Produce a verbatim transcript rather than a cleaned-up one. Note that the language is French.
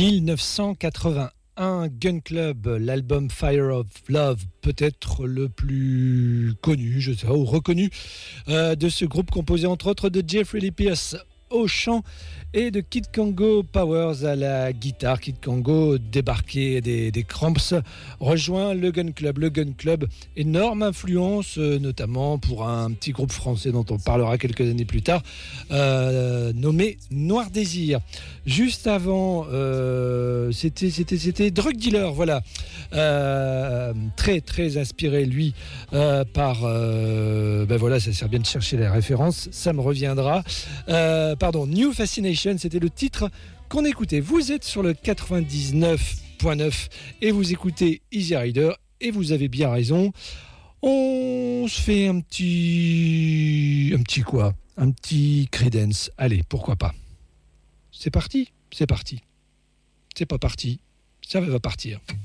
dix-neuf cent quatre-vingt-un, Gun Club, l'album Fire of Love, peut-être le plus connu, je sais pas, ou reconnu euh, de ce groupe composé entre autres de Jeffrey Lee Pierce au chant et de Kid Congo Powers à la guitare. Kid Congo, débarqué des, des Cramps, rejoint le Gun Club. Le Gun Club, énorme influence, euh, notamment pour un petit groupe français dont on parlera quelques années plus tard, euh, nommé Noir Désir. Juste avant, euh, c'était, c'était, c'était Drug Dealer, voilà. Euh, très, très inspiré, lui, euh, par... Euh, ben voilà, ça sert bien de chercher les références, ça me reviendra. Euh, pardon, New Fascination, c'était le titre qu'on écoutait. Vous êtes sur le quatre-vingt-dix-neuf point neuf et vous écoutez Easy Rider et vous avez bien raison. On se fait un petit... Un petit quoi ? Un petit Creedence. Allez, pourquoi pas ? C'est parti ? C'est parti. C'est pas parti. Ça va partir.